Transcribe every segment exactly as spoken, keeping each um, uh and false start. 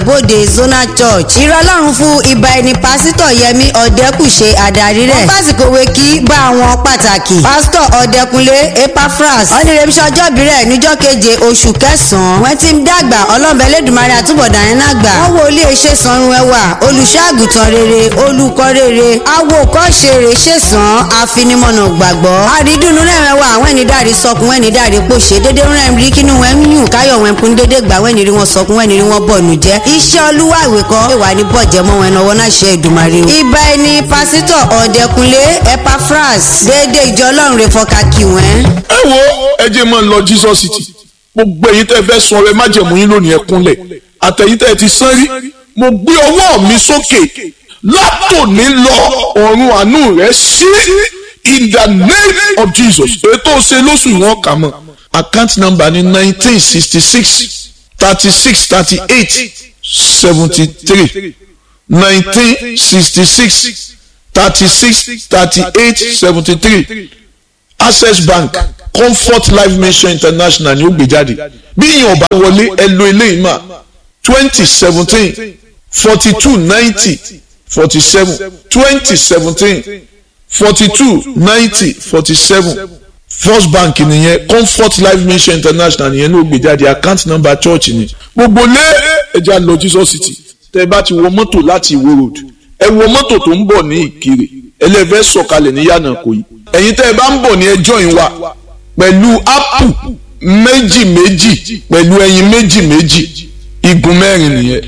bóde zona church ìrọ̀lọ́run fún ibà ẹni pásítọ̀ yẹmi ọ̀dẹ́kùṣe adarí rẹ̀ fásitì òwe kí bá àwọn pàtàkì pásítọ̀ ọ̀dẹ́kunlé epaphras ọ̀nìrèmísọ̀ ọjọ́bí rẹ̀ níjọ́ keje oṣù kẹsàn-án wọ́n ti ń dàgbà ọlọ́mọbẹ̀lẹ́dùmarè àtúbọ̀dá yẹn náà gbà wọ́n wo ilé iṣẹ́ sanrun ẹwà olùṣọ́àgùtàn rere olùkọ́ rere awòkọ́ṣe rè ṣèṣàn àfinimọ̀nà gbàgbọ́ àrídùnnú rẹ̀ wẹ̀wà àwọn ẹni dárí sọkùn wẹ́ni dárí pòṣe dédé rẹ̀ rí kínú wọn yùn káyọ̀ wọn kún dédé gbà wẹ́ni rí wọn sọkùn wẹ́ni rí wọn bọ̀nù jẹ́ iṣẹ́ olúwa ìwé kan ìwà ní bọ̀jẹ̀ mọ́ wọn náwó náà ṣe ìdùmarè o. ibà ẹni pásítọ̀ ọ̀dẹ́kunlé epaphras déédéé ìjọ ọlọ́run rẹ̀ fọ́ka kí wọ́n. ẹ wo ẹ jẹ́ máa lọ Jesus City gbogbo èyí tẹ́ fẹ́ sun ọrẹ májẹ̀mú yín lónìí ẹ kúnlẹ̀ àtẹ̀yí tẹ́ ti sán rí mo gbé ọwọ́ mi sókè látòní lọ ọ̀run àánú rẹ̀ sí in the name of Jesus ètò ṣe lóṣù ìwọ̀n kà mọ́ account number ní nineteen sixty six thirty six thirty eight seventy three nineteen sixty six thirty six thirty eight seventy three Access Bank Comfort Life Mission International ni ó gbé jáde bí ìyẹn ọba wọlé ẹ lo eléyìí mà twenty seventeen forty two ninety forty seven twenty seventeen forty two ninety forty seven First Bank nìyẹn Comfort Life Mission International nìyẹn ló gbé jáde account number church ni gbogbo lé ẹja lọ Jesus City tẹ bá ti wọ mọ́tò láti Ìwó road ẹ wọ mọ́tò tó ń bọ̀ ní Ìkirè ẹlẹ́fẹ́ sọ̀kalẹ̀ ní Yànàkòyí ẹ̀yin tẹ́ ẹ bá ń bọ̀ ní ẹjọ́ yìí wá pẹ̀lú ápù méjì méjì pẹ̀lú ẹyin méjì méjì igun mẹ́rin nìyẹn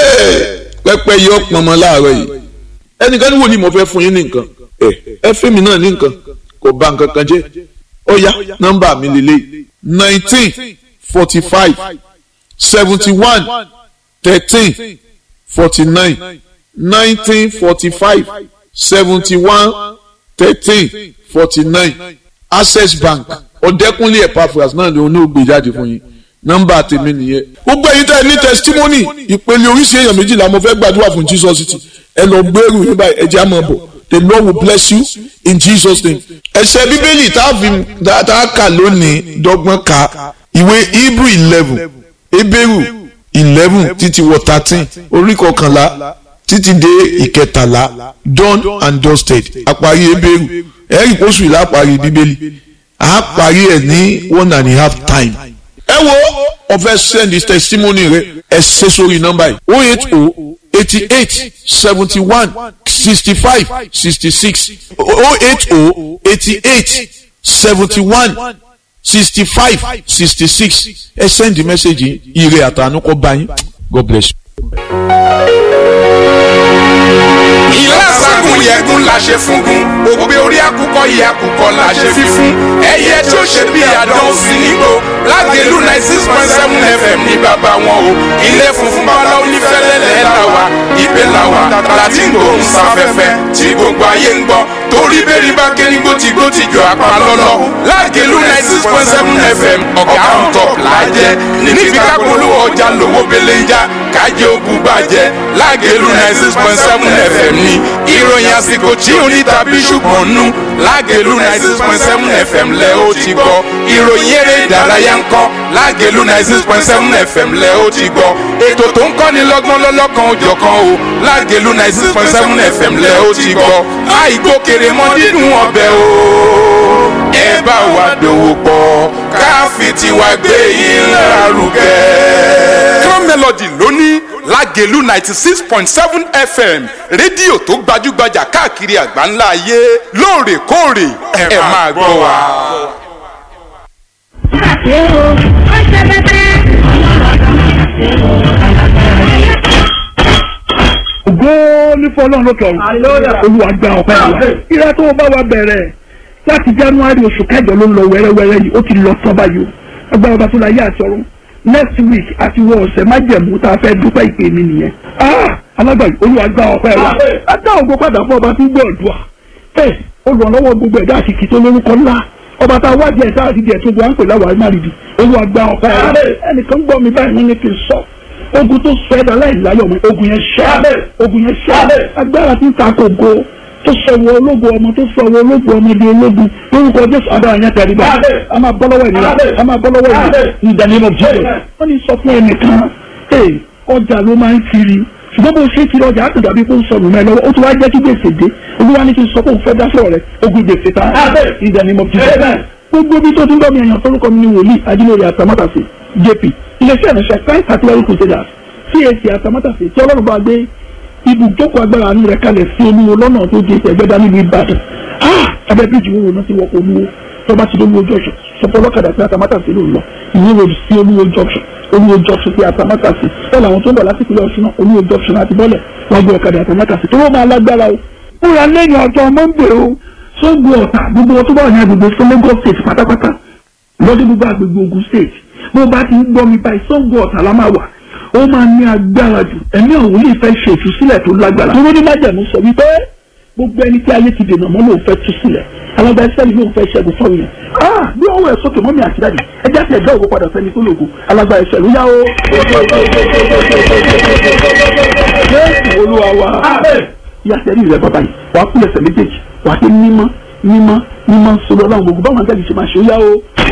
pẹ́pẹ́ yọ pọnmọ láàárọ̀ yìí ẹnìkan ní wo ni mo fẹ́ fún yín ní nǹkan ẹ ẹ fẹ́ mi náà ní nǹkan kò bà nǹkan kan jẹ́ ó yá nọ́mbà mi lélẹ̀ nineteen forty five seventy one thirteen forty nine nineteen forty five seventy one thirteen forty nine Access Bank ọ̀dẹ́kúnlé Epaphras náà ni òun náà gbé jáde fún yín nọ́mbà tèmi nìyẹn. gbogbo ẹ̀yin tẹ́ ẹ ní testimony ìpele oríṣi èèyàn méjìlá mo fẹ́ gbàdúrà fún Jesus City ẹ lọ gbèrú yín báyìí ẹ jẹ́ àmọ́ bọ̀ the Lord will bless you in Jesus name. ẹsẹ̀ bíbélì tá a kà lónìí dọ́gbọ́n ka ìwé Hebrew eleven Hebrew eleven títí wọ thirteen orí kọkànlá títí dé ìkẹtàlá done and dusted àparí Hebrew ẹ̀rí pósù ìlà àparí bíbélì a parí ẹ̀ ní one and a half time. ẹ wo ọ̀fẹ́ send this testimony rẹ ẹ ṣe sórí nọ́mbà yìí oh eight oh eighty eight seventy one sixty five sixty six oh eight oh eighty eight seventy one sixty five sixty six ẹ send the message yìí ire àtànú kó bá yín God bless you. ìlàsàgùn yẹgùn la ṣe fúngun òpè orí àkùkọ yìí àkùkọ la ṣe fífún ẹyẹ tí ó ṣe bí àdán sí nígbò Lágẹ̀lú ninety six point seven F M ní bàbá wọn o ilé funfun bọ́lá onífẹ́lẹ́lẹ́ la wà ibẹ̀ la wà láti ń gbóhùn sáfẹ́fẹ́ tí gbogbo ayé ń gbọ́ torí bẹ́ẹ̀ni bá kéde gbòtìgbò ti jọ apá lọ́lọ́ Lágẹ̀lú ninety six point seven F M ọ̀gá ń tọ̀ lájẹ́ níbi kápolówó ọjà lówó belenja kájẹ́ ògùn bàjẹ́ Lágẹ̀lú ninety six point seven F M ní ìròyìn àsìkò tí ò ní tàbí ṣùgbọ́n nù Lágẹ̀lú ninety six point seven F M lẹ́ ó ti gbọ́ ìròyìn eré ìdárayá ń kọ́ Lágẹ̀lú ninety six point seven F M lẹ́ ó ti gbọ́ ètò tó ń kọ́ni lọ́gbọ́n lọ́lọ́kan òjọ̀kan o Lágẹ̀lú ninety six point seven F M lẹ́ ó ti gbọ́ àìgbókèrè mọ́ nínú ọbẹ̀ o ẹ bá wa dòwò pọ̀ káfí tiwa gbé yín lárugẹ. Crown Melody lónìí Lágẹ̀lú ninety six point seven F M rédíò tó gbajúgbajà káàkiri àgbáńlá ayé lóòrèkóòrè ẹ máa gbọ́ wa. ògo ní fọlọ́run lókè ọ̀run Olúwa gba ọpẹ́ wa ìrẹ́ tó bá wa bẹ̀rẹ̀ láti January oṣù kẹjọ ló ń lọ wẹ́rẹ́wẹ́rẹ́ yìí ó ti lọ sọ́ báyìí o agbára ọba tó la yé àti ọ̀run next week àti wọ ọ̀sẹ̀ májẹ̀mú tá a fẹ́ dúpẹ́ ìpè mi nìyẹn alágbàyí Olúwa gba ọpẹ́ wa á dá ògo padà fún ọba tí ń gbọ́ ọ̀dùà ẹ olùrànlọ́wọ́ gbogbo ẹ̀dá àsìkí tó lórúkọ ńlá ọba tá a wá díẹ̀ sáà ti díẹ̀ tó gbọ́ à ń pè láwàá má rìbì Olúwa gba ọpẹ́ wa ẹnìkan gbọ́ mi báyìí wọ́n ní kí n sọ ogun tó sọ ẹ̀dá láì láyọ̀ mọ́ ogun yẹn ṣẹ́ ogun yẹn ṣẹ́ agbára tí ń ta kò go tó sọ̀wọ́ ológun ọmọ tó sọ̀wọ́ ológun ọmọ di ológun lórúkọ Jésù adára yẹn tẹ̀lé bá a máa bọ́ lọ́wọ́ ìnira a máa bọ́ lọ́wọ́ ìnira in the name of Jesus wọ́n ní sọ fún ẹnìkan ọjà ló máa ń kiri ṣùgbọ́n bó ṣe kiri ọjà àtúndà bí kò ń sọnù mẹ́ lọ́wọ́ ó ti wá jẹ́ kí gbèsè dé olúwa ní kí n sọ pé òun fẹ́ dá sọ̀rọ̀ rẹ̀ ogun gbèsè ta ìdánimọ̀ ti fẹ́ gbogbo bí tó ti ń bọ́ mi èèyàn torúkọ mi ní wòlíì adínlórí àtàmátàsí jp iléeṣẹ́ ìrìnsẹ̀ christ artillery crusaders cac àtàmátàsí tí ọlọ́run bá gbé ibùjókòó agbára àánú rẹ̀ kalẹ̀ sí olúwo lọ́nà tó di ẹgbẹ́dá nílùú ìbàdàn abẹ́ bíríjì wo náà ti wọ́pọ̀ olúwo tó bá ti dé olúwo junction sọpọ́ ọlọ́kadà sí àtàmátàsí ló ń lọ ìwé road sí olúwo junction olúwo junction sí àtàmátàsí bẹ́ẹ̀ làwọn tó ń bọ̀ láti ìpínlẹ̀ ọ̀ṣun náà olúwo junction àti bọ́lẹ̀ wọ́n gbé ọ̀kadà àtàmátàsí tó wọ́n máa lágbára o fúnra lẹ́yìn ọjọ́ mọ́ńdé o sóńgbò ọ̀tà gbogbo ọtún bá wà ní agbègbè fún Lagos state pátápátá lọ́dún gbogbo agbègbè Ògùn state bó bá ti ń gbọ́ mi báyìí sóńgbò ọ̀tà la máa wà ó máa ní agbára jù ẹ̀mí ọ̀hún lè fẹ́ ṣe ìtúsílẹ̀ tó lágbára. tó ní májẹ̀mú sọ wípé gbogbo ẹni tí ayé ti dènà mọ́ lòun fẹ́ tú sílẹ̀ alága ẹsẹ̀ ni lòun fẹ́ ṣẹ́gun fún yẹn. ah bí ọwọ́ ẹ̀ sókè mọ́mí àti dáàdì ẹjẹ́ àti ẹ̀dá ògo padà sẹ́ni tó lògo alága ẹsẹ̀ ló yá o. jésù olúwa wa yàtẹ̀ rí rẹ̀ bàbá yìí wàá kú ẹsẹ̀ méjèèjì wàá dé mímọ́ mímọ́ mímọ́ sọlọ ọlọ́run gbogbo báwọn àgbẹ̀ ṣe máa ṣe ó yá o.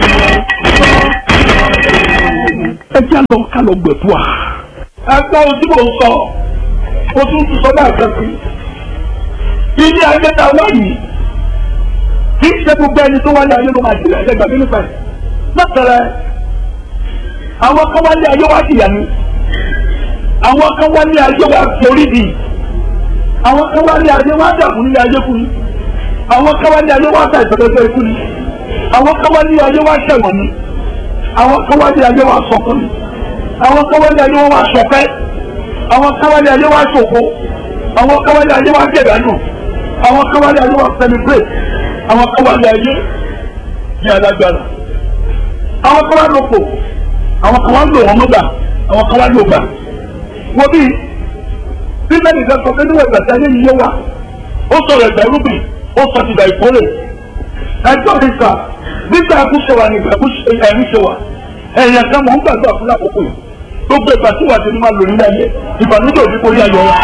ẹ jẹ́ àlọ́ ká lọ gbẹ̀bú à. ẹgbẹ́ ohun tí mò ń sọ o tún tún sọ náà kẹ́kọ̀ọ́ ilé ayé ta wá yìí kì í ṣe gbogbo ẹni tó wálé ayé ló máa jìnà ẹgbẹ́ gbàgbé nípa ẹ̀ lọ́tẹ̀rẹ̀ àwọn kan wálé ayé wá jìyà ni àwọn kan wálé ayé wá torí di àwọn kan wálé ayé wá dàbò nílé ayé kú ni àwọn kan wálé ayé wá ta ìtọ́jọ́ ikú ni àwọn kan wálé ayé wá ṣẹ̀wọ̀n ni àwọn kan wálé ayé wá sọkún ni àwọn kan wálé ayé wá sọpẹ́ àwọn kan wálé ayé wá ṣòfò àwọn kan wálé ayé wá jẹ̀dánù àwọn kan wálé ayé wá celebrate àwọn kan wálé ayé ní alágbára àwọn kan wá lóko àwọn kan wá lò wọn mọ́gbà àwọn kan wá lò gbà wọ́n bí bí mẹ́rin kan sọ pé níwọ̀n ìgbà tí ayé yìí yé wa ó sọ̀rọ̀ ẹ̀gbẹ́ rúbì ó sọ ti gbà ìkórè ẹjọ́ mi sà nígbà àkúṣe wa nígbà ẹ̀rí ṣe wa ẹ̀yìn kan mọ̀ ń gbàgbọ́ àfúlà àkókò yìí tó gbé ìgbà tí wà á ti ní máa lò nílẹ̀ ayé ìbànújẹ́ òbí kò yá yọ wa.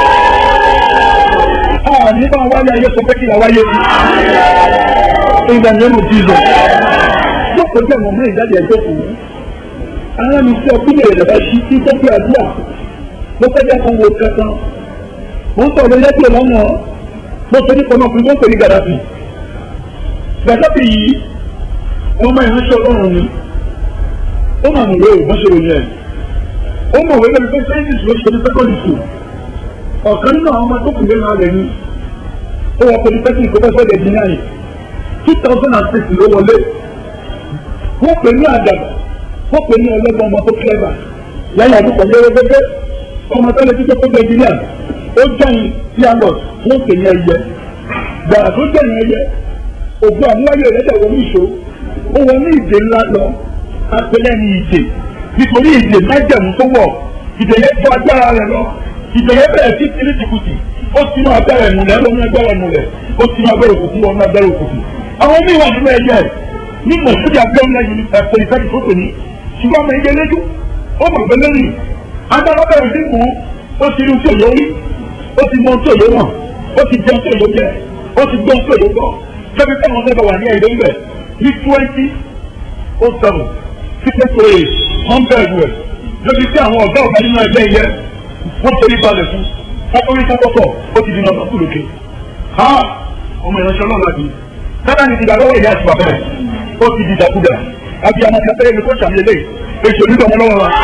a nígbà wáyé ayé sọ pé kí la wáyé bí ìgbà yẹn ló jí lọ. yóò kọjá ìmọ̀ mẹ́rin jáde ẹjọ́ kù ara mi sí ọkùnrin rẹ̀ lọ́ba sí sí tó fi àdúrà ló fẹ́ jẹ́ kó wo kankan mo ń sọ̀rọ̀ lẹ́gbẹ̀ẹ́ lọ́nà mo sọ ní kọ́nọ́kùnrin tó ń pè ní Gàdáfì Gàdáfì yìí ọmọ ìránṣẹ́ Ọlọ́run ni ó mà mọ̀ lóò bọ́ṣẹ́ òyìn ẹ̀ ó mọ̀ wẹ́lẹ́ bí fẹ́ sẹ́yìn ló ṣe ní sẹ́kọ̀ndì sùn ọ̀kan nínú àwọn ọmọ tó kù lẹ́nu alẹ́ ni ó wọ polytechnic kó fẹ́ fẹ́ dẹ̀ dín náà two thousand and six ló wọlé wọ́n pè ní àdàbà wọ́n pè ní ọlọ́gbọ́n ọmọ tó clever lẹ́yìn àdúgbò gẹ́gẹ́gẹ́ ọmọ tó lè fi tó fẹ́ dín náà ó jọyìn pianot wọ́n pè ní ẹyẹ gbàrà tó jẹ́ ẹyẹ ògùn àmúwáyé rẹ̀ dẹ̀ wọ́n ní ìṣó ó wọ ní ìdè ńlá lọ apẹlẹ ní ìdè nítorí ìdè májẹ̀mú tó wọ̀ ìdè yẹn tó agbára rẹ̀ lọ ìdè yẹn bẹ̀rẹ̀ sí kiri jìbùtì ó ti mú agbára ẹ̀mú rẹ̀ lọ́nà agbára ẹ̀mú rẹ̀ ó ti mú agbára òkùnkùn lọ́nà agbára òkùnkùn. àwọn míì wà nínú ẹ̀yẹ ní mọ̀sídìí agbẹ́rún lẹ́yìn ẹ̀fọ́ ìfẹ́ni tó pè ní ṣùgbọ́n ọmọ ìdè lẹ́jú ó mọ̀ pé lẹ́yìn agbára bẹ̀rẹ̀ sí kù ó ti rí tí òyò rí ó ti mọ tí òyò wọ̀n ó ti jẹun tí òyò jẹ ó ti gbọ́n tí òyò gbọ́ ṣẹ́bi táwọn ọ̀sẹ̀ bá wà ní ẹ̀yẹ ńbẹ̀ ní twenty oh seven fifty eight hundred wẹ̀ lóbi tí àwọn ọ̀gá ọ̀gá nínú ẹgbẹ́ yẹ wọ́n torí balẹ̀ fún ọkùnrin sábọ́tọ̀ ó ti di nọ́ọ̀tà kú lókè. ha ọmọ ìránṣẹ́ ọlọ́run àti sábà ní ìdíjà lọ́wọ́ ìyá àti bàbá rẹ̀ ó ti di ìdàkúdà àbí àwọn akẹ́kẹ́ ẹni tó ṣàmì eléyìí èso nígbàmọ lọ́wọ́ wa.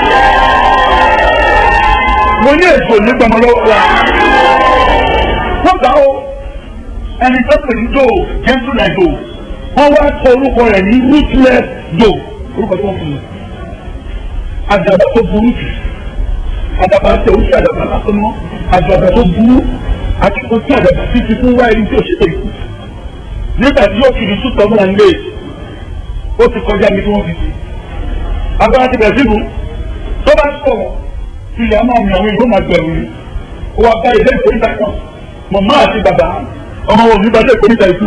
mo ní èso nígbàmọ lọ́wọ́ wa. wọ́n gbà ó ẹni tó pè ní dò jésù náà dò wọ́n wá kọ orúkọ rẹ̀ ní ruthless dò orúkọ tó wọ́n fún mi. àdàbà tó burú jù àdàbà tẹ orí àdàbà lásán mọ́ àdàbà tó burú àti ojú àdàbà títí fún wáyé tí ó ṣe tẹ̀ ikú. nígbà tí yóò fi di two thousand and eight ó ti kọjá mi tí wọ́n fi sí. agbára ti bẹ̀rẹ̀ síbu tó bá sọ̀rọ̀ ilẹ̀ àmọ́ mi àwọn ìgbó máa gbẹ̀rù ni ó wá bá ilé ìkórìtà kan màmá àti bàbá ọmọ wọn ò ní bá dé ìkórìtà ikú.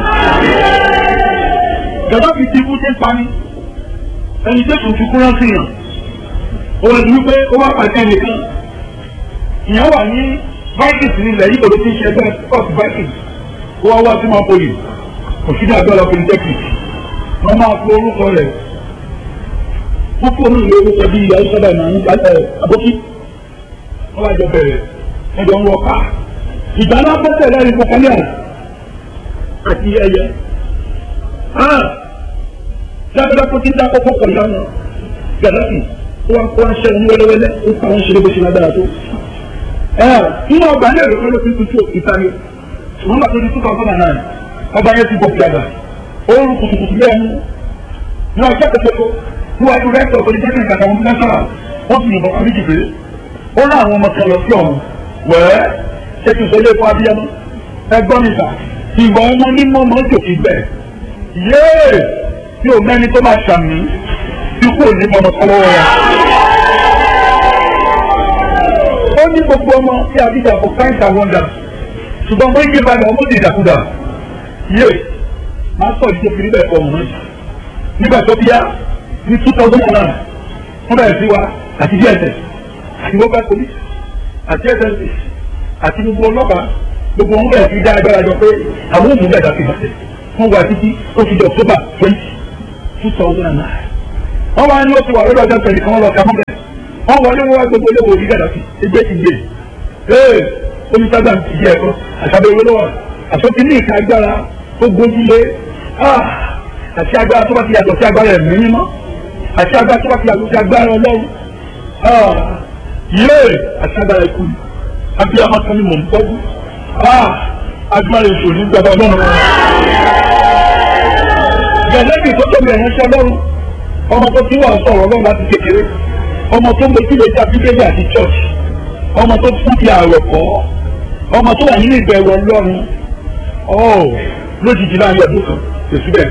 Gàdáfì ti kú ṣe ń pani ẹni tẹ́sùn ti kúrọ́ sí yàn ó lè ní pé ó wá pàṣẹ nìkan ìyẹn wà ní vikings nílẹ̀ yìí kò ló ti ń ṣe ẹgbẹ́ scott vikings ó wá wá sí mapoli òṣìṣẹ́ àgbàlá polytechnic wọ́n máa fi orúkọ rẹ̀ wọ́n fún omi ìlú orúkọ bíi ìyá ìṣẹ́bà ìmọ̀ àwọn àbókí wọ́n wá jọ bẹ̀rẹ̀ ẹjọ́ ń wọ ká ìgbà náà pẹ́sẹ̀ lẹ́rìí kọ̀ọ̀kan àti ẹyẹ lábẹ́lá tó ti dá kọ́kọ́ pọ̀ lánàá gàdáfì ó wá kó aṣẹ ní wẹ́lẹ́wẹ́lẹ́ ó kà wọ́n ṣe lé bó ṣe lágbára tó. nínú ọgbà ní èrè ló fi tuntun ìtàgé ṣùgbọ́n bàtà ní two thousand and nine ọba yẹn ti bọ̀ fìlàgbà ó rú kùtùkùtù lẹ́nu ní ọjọ́ kẹsẹ̀kọ́ níwájú rẹ́tọ̀ polytechnic àtàwọn national wọ́n fi yìnbọn àbí jìbìrì ó rán àwọn ọmọ kan lọ sí ọ̀hún wẹ́ẹ́ ṣé kí n sọ ilé fún abiyamọ ẹgbọ́n mi ta ìgbà ọmọ mímọ́ mọ́ jòkì bẹ́ẹ̀ yéé tí o mẹ́ni tó máa ṣàmì tí kò ní mọ̀nà kọ́wọ́ wa. ó ní gbogbo ọmọ tí a bí dà for kind and wonder ṣùgbọ́n mo ń gbé balẹ̀ ọmọ ti dàkúdà yéé máa sọ ìdíje kiri bẹ́ẹ̀ kọ́ ọ̀hún nígbà tó bíyá ní two thousand and nine wọ́n bẹ̀rẹ̀ sí wa àti D S S àti mobile police àti S S S àti gbogbo ọlọ́pàá gbogbo wọn bẹ̀rẹ̀ sí dá agbára jọ pé àwọn òmùú bẹ̀rẹ̀ dàbí bàtẹ́ wọ́n wà títí ó ti di October twenty two thousand and nine wọ́n wá ní oṣù wà lọ́dọ̀ ọjọ́ pẹ̀lú kan lọ kàmọ́ bẹ̀ wọ́n wọlé wọ́n wá gbogbo olówó orí gàdàfì ẹgbẹ́ ti gbé ee oníṣàgbà ti jẹ ẹ̀kọ́ àṣàbẹ̀ ìwé lọ́wọ́ àṣọtí ní ìka agbára tó gbójúlé àti agbára tó bá ti yàtọ̀ sí agbára ẹ̀mí mímọ́ àti agbára tó bá ti yàtọ̀ sí agbára Ọlọ́run yéé àti agbára ikú àbí amátọ́ ni mò ń tọ́jú agbára èso ní gbàgbọ́ Ọlọ́run gẹ̀lẹ́bì tó tóbi ẹ̀yẹn sí Ọlọ́run ọmọ tó ti wà sọ̀rọ̀ Ọlọ́run láti kékeré ọmọ tó ń gbé sílé tí a bí kéde àti church ọmọ tó tún fi àrò kọ́ ọmọ tó wà nínú ìbẹ̀rù Ọlọ́run ọ̀ lójijì láàrin ọdún kan èsù bẹ́ẹ̀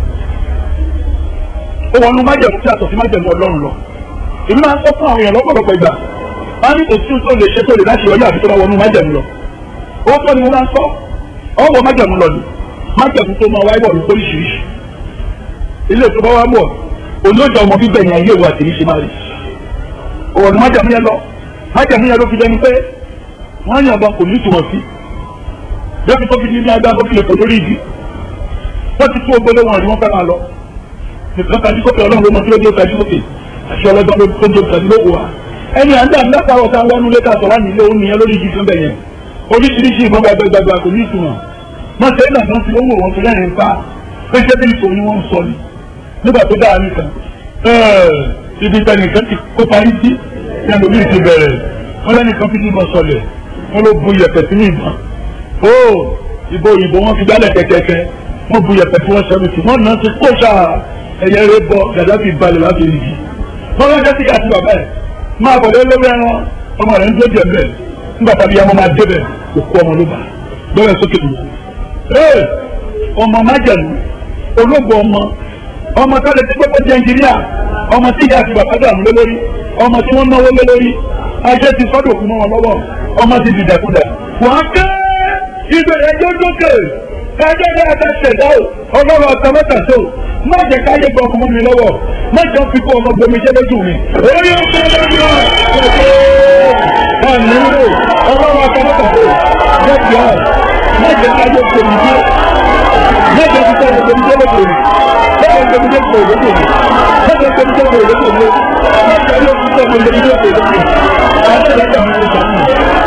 ó wọnú májẹ̀mú tí a tọ̀ sí májẹ̀mú Ọlọ́run lọ èmi máa ń sọ fún àwọn èèyàn lọ́pọ̀lọpọ̀ ìgbà wọ́n á ní kò sí tó lè ṣe tó lè láti yọrí àbí tó bá wọnú májẹ̀mú lọ ó tọ́ ni wọ́n máa ń sọ ọwọ́ májẹ̀mú lọ ni májẹ̀mú tó máa wáyé bọ̀ ní oríṣiríṣi ilé tó bá wá bọ̀ olóòjọ ọmọ bíbẹ̀ yẹn ayé ìwà tèmi ṣe máa rí òwò ni májẹ̀mú yẹn lọ májẹ̀mú yẹn ló fi dẹni pé wọ́n yàn bọ̀ kò ní ìtumọ̀ sí lókè tó fi ní ní agbára tó fi lè pọ̀ lórí ìdí wọ́n ti tún ogbólé wọn rí wọ́n fẹ́ máa lọ nìkan kájú kókè Ọlọ́run ló mọ tí ó dé kájú kókè àti ọlọ́jọ́ ló tó dé kájú ló wà ẹni à ń dà nígbà wọ́n ta wọnú lé káàtọ̀ láti ilé òun nìyẹn lórí ìdí fún bẹ̀ yẹn oríṣiríṣi ìbọn gbàgbàgbà kò ní ìtumọ̀ wọ́n ṣe é náà wọ́n fi owó wọn fi lẹ́yìn pa pé ṣé bí ìtòun ni wọ́n ń sọ ni nígbà tó dáa nìkan ibi tẹnìkan ti kó parí sí ẹnu mi ti bẹ̀rẹ̀ wọ́n lẹ́nìkan fi níbọn sọlẹ̀ wọ́n ló bu iyẹ̀pẹ̀ sínú ìbọn ó ìbò òyìnbó wọn fi gbálẹ̀ kẹ̀kẹ́kẹ́ wọ́n bu iyẹ̀pẹ̀ tí wọ́n ṣẹ́mi sí wọ́n náà ti kó sáà ẹ̀yẹ rẹ bọ Gàdáfì balẹ̀ láti rí i wọ́n lọ́jọ́ sí àti bàbá ẹ̀ máa bọ̀ lórí ẹran ọmọ rẹ̀ ń tó jẹ̀ bẹ́ẹ̀ nígbà tàbí ọmọ máa débẹ̀ òkú ọmọ ló bá lọ́wọ́ sókè lù ee ọmọ májẹ̀mú ológun ọmọ ọmọ tó lè ti pé kó jẹ́ ẹnjìníà ọmọ tí ìyá àti bàbá dàmú lé lórí ọmọ tí wọ́n náwó lé lórí ajé ti sọ́dọ̀ òkú mọ́ wọn lọ́wọ́ ọmọ ti dìdàkudà wọ́n á ké ìbẹ̀rẹ̀ ẹjọ́ dókè kájọ́ ní àtàṣẹ̀dá o ọlọ́run ọ̀tọ̀ mẹ́ta tó má jẹ́ káyé gbọ́ ọmọ mi lọ́wọ́ má jẹ́ fi kó ọmọ gbomi jẹ́ lójú mi. orí ọkọ lọ́jọ́ ọ̀tọ̀ ẹ̀mí rò ọlọ́run ọ̀tọ̀ mẹ́ta tó jẹ́ kí á má jẹ́ káyé gbomi jẹ́ má jẹ́ fi kó ọmọ gbomi jẹ́ lójú mi má jẹ́ gbomi jẹ́ kó lójú mi má jẹ́ gbomi jẹ́ kó lójú mi má jẹ́ yóò fi kó ọmọ gbomi jẹ́ kó lójú mi. àti ìdájọ́ mi ló sàmì.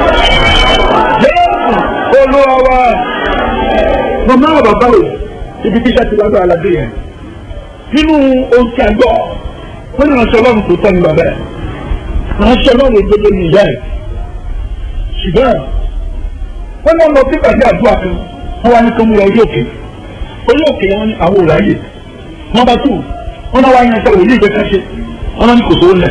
Jésù Olúwa wa mọ̀mọ́ àwọn bàbá rẹ̀ ibi tí iṣẹ́ ti lágbára aládé yẹn nínú ohun tí a gbọ́ wọ́n ní ìránṣẹ́ Ọlọ́run tó tọ́ ní bàbá ẹ̀ ìránṣẹ́ Ọlọ́run gbogbo ní ìyá ẹ̀ ṣùgbọ́n wọ́n náà lọ sí ìpàdé àdúrà kan wọ́n wá ní kó múra orí òkè orí òkè wọn ní àwọn òráyè wọ́n bá tù wọ́n náà wá yan ẹsẹ̀ òní ìgbẹ́ káṣe wọ́n náà ní kò sówó lẹ̀